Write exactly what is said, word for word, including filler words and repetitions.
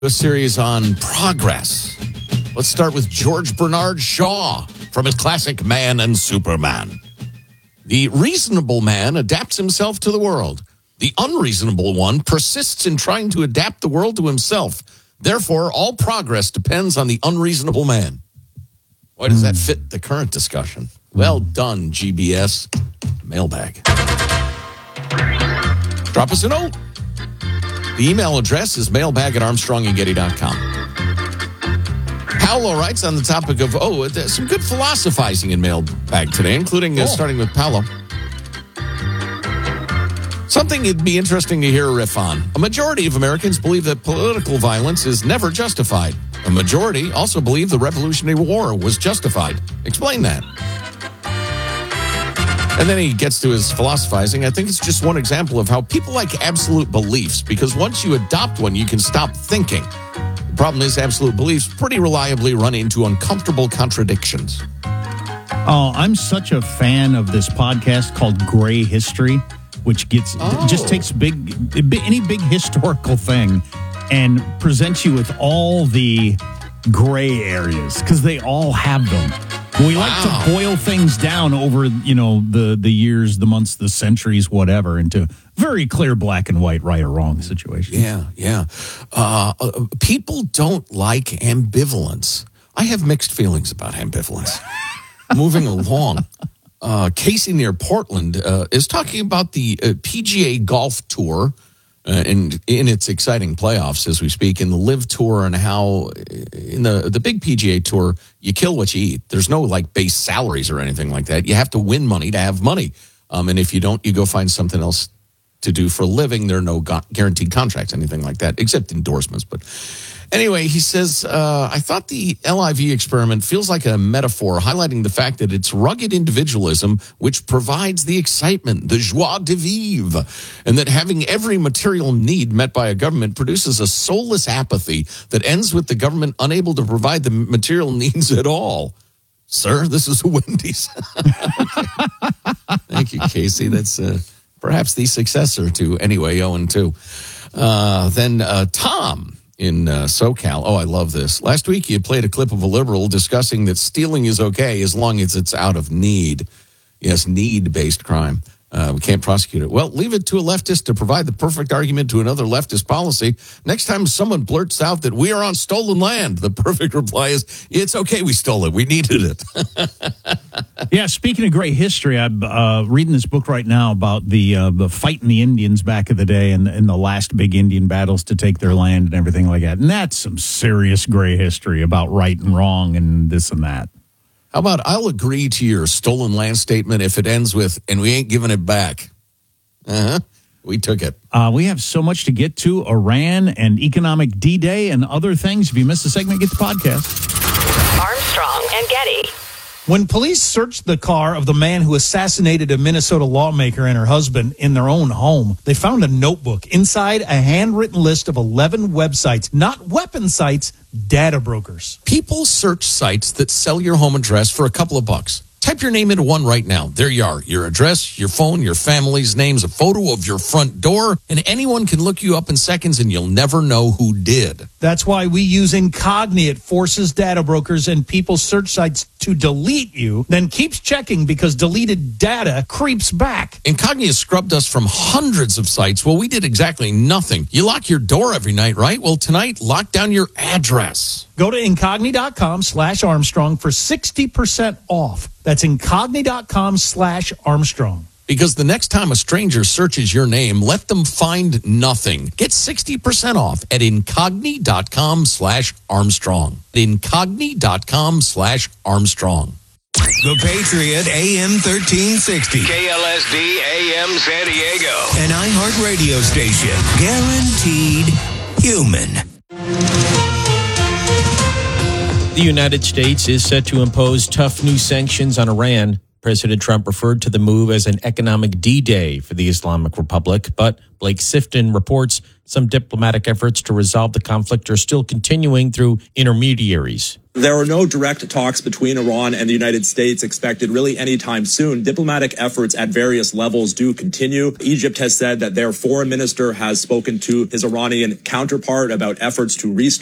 A series on progress. Let's start with George Bernard Shaw from his classic Man and Superman. The reasonable man adapts himself to the world. The unreasonable one persists in trying to adapt the world to himself. Therefore, all progress depends on the unreasonable man. Why does that fit the current discussion? Well done, G B S. Mailbag. Drop us a note. The email address is mailbag at armstrong and getty dot com. Paolo writes on the topic of, oh, there's some good philosophizing in mailbag today, including uh, starting with Paolo. Something it'd be interesting to hear a riff on. A majority of Americans believe that political violence is never justified. A majority also believe the Revolutionary War was justified. Explain that. And then he gets to his philosophizing. I think it's just one example of how people like absolute beliefs, because once you adopt one, you can stop thinking. The problem is absolute beliefs pretty reliably run into uncomfortable contradictions. Oh, I'm such a fan of this podcast called Gray History, which gets oh. just takes big any big historical thing and presents you with all the gray areas, because they all have them. We wow. like to boil things down over, you know, the, the years, the months, the centuries, whatever, into very clear black and white, right or wrong situation. Yeah, yeah. Uh, uh, people don't like ambivalence. I have mixed feelings about ambivalence. Moving along, uh, Casey near Portland uh, is talking about the uh, P G A Golf Tour uh, in, in its exciting playoffs as we speak, in the Live Tour, and how in the, the big P G A Tour, you kill what you eat. There's no like base salaries or anything like that. You have to win money to have money. Um, and if you don't, you go find something else to do for a living. There are no gu- guaranteed contracts, anything like that, except endorsements. But anyway, he says, uh, I thought the L I V experiment feels like a metaphor highlighting the fact that it's rugged individualism which provides the excitement, the joie de vivre, and that having every material need met by a government produces a soulless apathy that ends with the government unable to provide the material needs at all. Sir, this is a Wendy's. Thank you, Casey. That's uh, perhaps the successor to Anyway oh and two. Uh, then uh, Tom in uh, SoCal. Oh, I love this. Last week, you played a clip of a liberal discussing that stealing is okay as long as it's out of need. Yes, need-based crime. Uh, we can't prosecute it. Well, leave it to a leftist to provide the perfect argument to another leftist policy. Next time someone blurts out that we are on stolen land, the perfect reply is, it's okay, we stole it. We needed it. Yeah, speaking of great history, I'm uh, reading this book right now about the uh, the fighting the Indians back in the day and, and the last big Indian battles to take their land and everything like that. And that's some serious gray history about right and wrong and this and that. How about I'll agree to your stolen land statement if it ends with, and we ain't giving it back. Uh-huh. We took it. Uh, we have so much to get to. Iran and economic D-Day and other things. If you missed the segment, get the podcast. Armstrong and Getty. When police searched the car of the man who assassinated a Minnesota lawmaker and her husband in their own home, they found a notebook. Inside, a handwritten list of eleven websites, not weapon sites, data brokers. People search sites that sell your home address for a couple of bucks. Type your name into one right now. There you are. Your address, your phone, your family's names, a photo of your front door, and anyone can look you up in seconds and you'll never know who did. That's why we use Incogni. It forces data brokers and people's search sites to delete you, then keeps checking because deleted data creeps back. Incogni has scrubbed us from hundreds of sites. Well, we did exactly nothing. You lock your door every night, right? Well, tonight, lock down your address. Go to Incogni.com slash Armstrong for sixty percent off. That's Incogni.com slash Armstrong. Because the next time a stranger searches your name, let them find nothing. Get sixty percent off at Incogni.com slash Armstrong. Incogni.com slash Armstrong. The Patriot A M thirteen sixty. K L S D A M San Diego. An iHeart radio station. Guaranteed human. The United States is set to impose tough new sanctions on Iran President Trump referred to the move as an economic D-Day for the Islamic Republic, but Blake Sifton reports some diplomatic efforts to resolve the conflict are still continuing through intermediaries. There are no direct talks between Iran and the United States expected really anytime soon. Diplomatic efforts at various levels do continue. Egypt has said that their foreign minister has spoken to his Iranian counterpart about efforts to restart